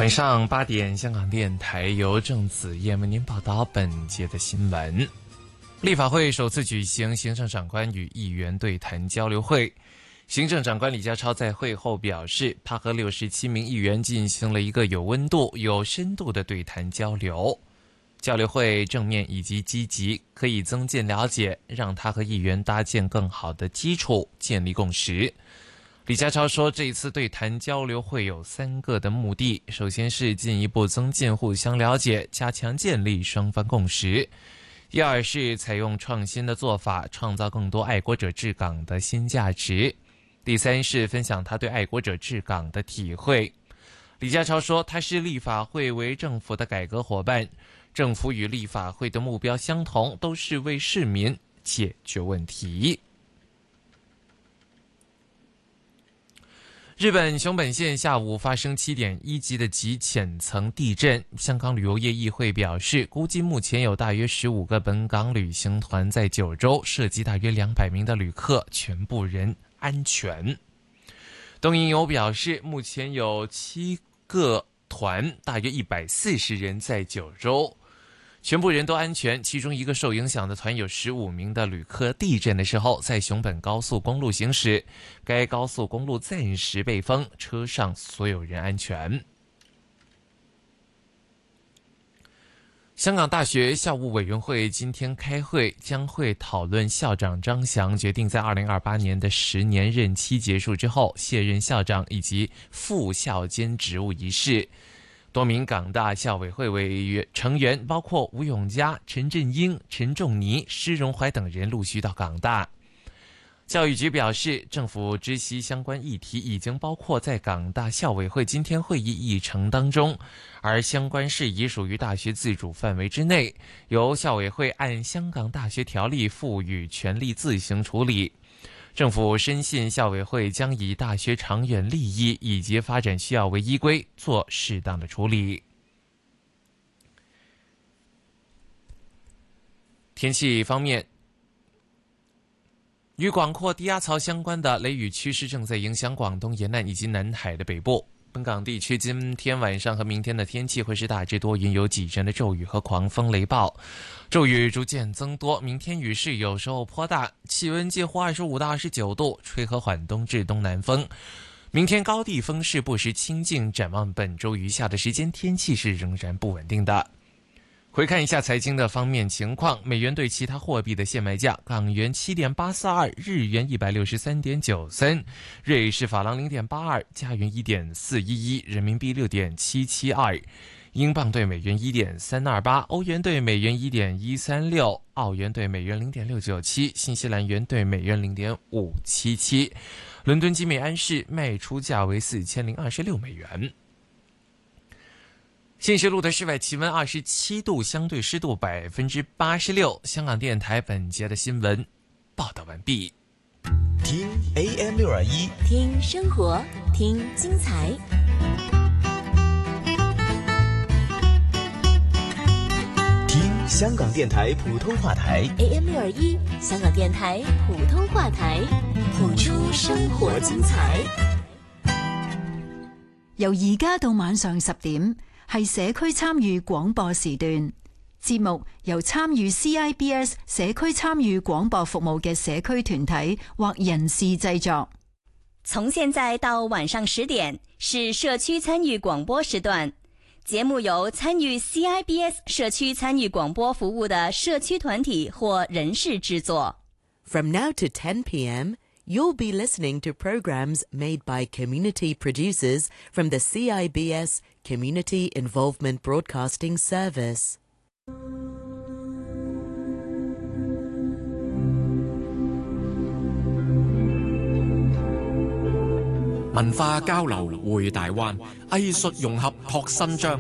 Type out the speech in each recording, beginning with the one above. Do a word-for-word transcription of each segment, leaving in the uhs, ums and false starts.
晚上八点，香港电台由郑子燕为您报道本节的新闻。立法会首次举行行政长官与议员对谈交流会，行政长官李家超在会后表示，他和六十七名议员进行了一个有温度、有深度的对谈交流。交流会正面以及积极，可以增进了解，让他和议员搭建更好的基础，建立共识。李家超说，这一次对谈交流会有三个的目的，首先是进一步增进互相了解，加强建立双方共识；第二是采用创新的做法，创造更多爱国者治港的新价值；第三是分享他对爱国者治港的体会。李家超说，他是立法会为政府的改革伙伴，政府与立法会的目标相同，都是为市民解决问题。日本熊本县下午发生 七点一 级的极浅层地震，香港旅游业议会表示，估计目前有大约十五个本港旅行团在九州，涉及大约两百名的旅客，全部人安全。东瀛游表示，目前有七个团，大约一百四十人在九州，全部人都安全，其中一个受影响的团有十五名的旅客，地震的时候在熊本高速公路行驶，该高速公路暂时被封，车上所有人安全。香港大学校务委员会今天开会，将会讨论校长张翔决定在二零二八年的十年任期结束之后卸任校长以及副校监职务一事。多名港大校委会委员成员，包括吴永嘉、陈振英、陈仲尼、施荣怀等人陆续到港大。教育局表示，政府知悉相关议题已经包括在港大校委会今天会议议程当中，而相关事宜属于大学自主范围之内，由校委会按香港大学条例赋予权力自行处理。政府深信校委会将以大学长远利益以及发展需要为依归，做适当的处理。天气方面，与广阔低压槽相关的雷雨趋势正在影响广东沿岸以及南海的北部。本港地区今天晚上和明天的天气会是大致多云，有几阵的骤雨和狂风雷暴，骤雨逐渐增多，明天雨势有时候颇大，气温介乎二十五到二十九度，吹和缓东至东南风。明天高地风势不时清劲，展望本周余下的时间，天气是仍然不稳定的。回看一下财经的方面情况，美元对其他货币的现卖价：港元 七点八四二， 日元 一百六十三点九三， 瑞士法郎 零点八二， 加元 一点四一一， 人民币 六点七七二， 英镑对美元 一点三二八， 欧元对美元 一点一三六， 澳元对美元 零点六九七， 新西兰元对美元 零点五七七。伦敦基美安市卖出价为四千零二十六美元。信息路的室外气温二十七度，相对湿度百分之八十六。香港电台本节的新闻报道完毕。 听 A M 六二一， 听生活，听精彩。 听香港电台普通话台 A M 六二一，香港電台普通話台，譜出生活精彩。 由而家到晚上十點，係社區參與廣播時段。節目由參與 C I B S 社區參與廣播服務嘅社區團體或人士製作。 從現在到晚上十點是社區參與廣播時段。節目由參與 C I B S 社區參與廣播服務的社區團體或人士製作。 From now to ten p.m., you'll be listening to programs made by community producers from the C I B S Community Involvement Broadcasting Service. 文化交流匯大灣，藝術融合拓新章。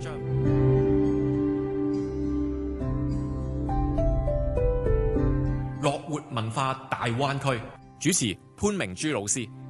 樂活文化大灣區主持潘明珠老師。